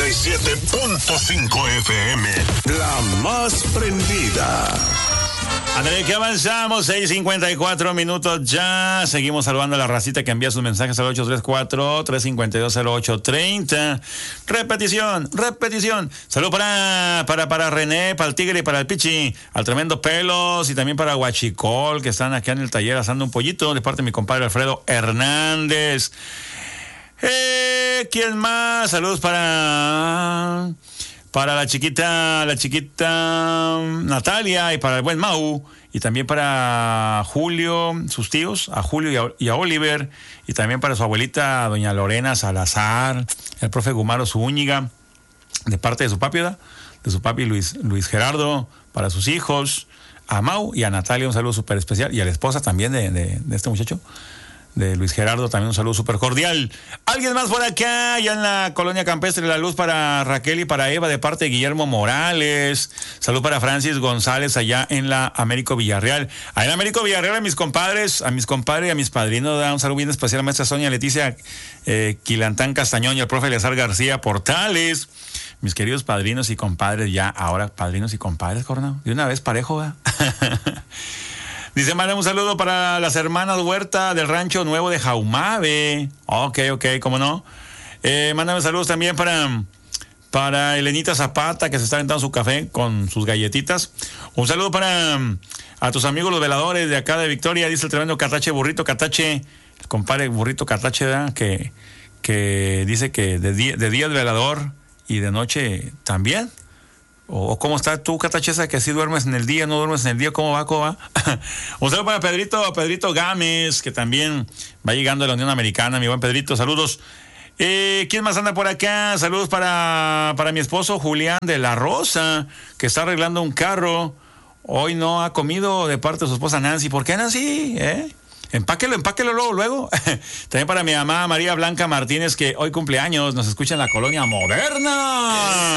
97.5 FM, la más prendida. André, que avanzamos, 6:54 minutos ya. Seguimos saludando a la racita que envía sus mensajes al 834-352-0830. Repetición. Salud para René, para el Tigre y para el Pichi, al Tremendo Pelos y también para Huachicol, que están aquí en el taller asando un pollito, de parte de mi compadre Alfredo Hernández. ¿Quién más? Saludos para la chiquita Natalia y para el buen Mau, y también para Julio, sus tíos, a Julio y a Oliver, y también para su abuelita doña Lorena Salazar, el profe Gumaro Zúñiga, de parte de su papi, Luis Gerardo, para sus hijos, a Mau y a Natalia un saludo súper especial, y a la esposa también de este muchacho, de Luis Gerardo, también un saludo súper cordial. Alguien más por acá, ya en la colonia campestre La Luz, para Raquel y para Eva, de parte de Guillermo Morales. Salud para Francis González, allá en la Américo Villarreal. Allá en Américo Villarreal, a mis compadres y a mis padrinos, da un saludo bien especial a maestra Sonia Leticia Quilantán Castañón y al profe Eleazar García Portales. Mis queridos padrinos y compadres, ya ahora padrinos y compadres, Cornao, de una vez parejo, ¿verdad? Dice, manda un saludo para las hermanas Huerta del Rancho Nuevo de Jaumave. Ok, cómo no. Mándame saludos también para Elenita Zapata, que se está aventando su café con sus galletitas. Un saludo a tus amigos los veladores de acá de Victoria, dice el tremendo Catache Burrito Catache, el compadre Burrito Catache, ¿verdad? Que dice que de día es velador y de noche también. ¿O cómo está tú, Catachesa, que así duermes en el día, no duermes en el día? ¿Cómo va? Un saludo para Pedrito Gámez, que también va llegando a la Unión Americana, mi buen Pedrito, saludos. ¿Quién más anda por acá? Saludos para mi esposo Julián de la Rosa, que está arreglando un carro. Hoy no ha comido, de parte de su esposa Nancy. ¿Por qué, Nancy? Empáquelo luego. También para mi mamá María Blanca Martínez, que hoy cumpleaños, nos escucha en la Colonia Moderna.